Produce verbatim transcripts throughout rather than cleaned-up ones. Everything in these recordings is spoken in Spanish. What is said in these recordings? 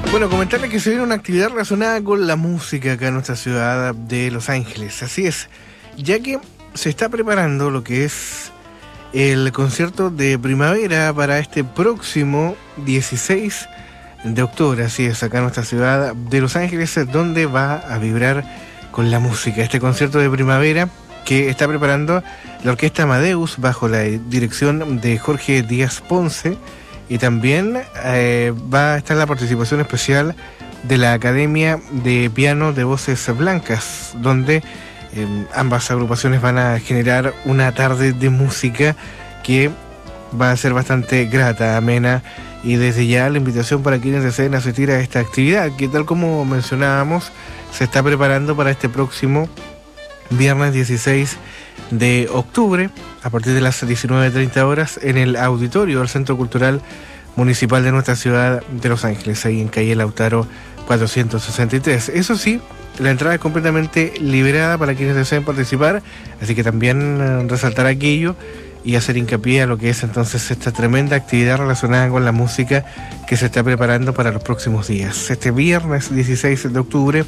Bueno, comentarles que se viene una actividad relacionada con la música acá en nuestra ciudad de Los Ángeles. Así es, ya que se está preparando lo que es el concierto de primavera para este próximo dieciséis de octubre. Así es, acá en nuestra ciudad de Los Ángeles, donde va a vibrar con la música. Este concierto de primavera que está preparando la Orquesta Amadeus bajo la dirección de Jorge Díaz Ponce. Y también eh, va a estar la participación especial de la Academia de Piano de Voces Blancas, donde eh, ambas agrupaciones van a generar una tarde de música que va a ser bastante grata, amena, y desde ya la invitación para quienes deseen asistir a esta actividad, que tal como mencionábamos, se está preparando para este próximo viernes dieciséis de octubre, a partir de las diecinueve treinta horas, en el auditorio del Centro Cultural Municipal de nuestra ciudad de Los Ángeles, ahí en calle Lautaro cuatrocientos sesenta y tres. Eso sí, la entrada es completamente liberada para quienes deseen participar, así que también eh, resaltar aquello y hacer hincapié a lo que es entonces esta tremenda actividad relacionada con la música que se está preparando para los próximos días. Este viernes dieciséis de octubre,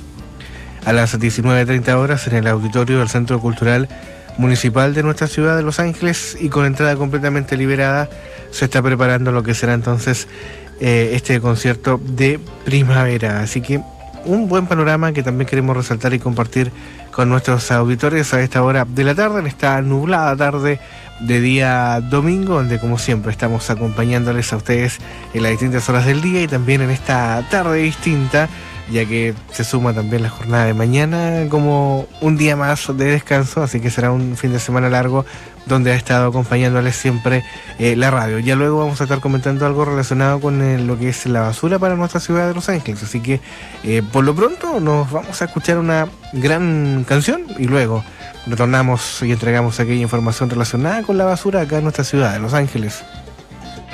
a las diecinueve treinta horas, en el auditorio del Centro Cultural Municipal de nuestra ciudad de Los Ángeles, y con entrada completamente liberada, se está preparando lo que será entonces eh, este concierto de primavera. Así que un buen panorama que también queremos resaltar y compartir con nuestros auditores a esta hora de la tarde, en esta nublada tarde de día domingo, donde como siempre estamos acompañándoles a ustedes en las distintas horas del día y también en esta tarde distinta, ya que se suma también la jornada de mañana como un día más de descanso, así que será un fin de semana largo donde ha estado acompañándoles siempre eh, la radio. Ya luego vamos a estar comentando algo relacionado con eh, lo que es la basura para nuestra ciudad de Los Ángeles, así que eh, por lo pronto nos vamos a escuchar una gran canción y luego retornamos y entregamos aquella información relacionada con la basura acá en nuestra ciudad de Los Ángeles.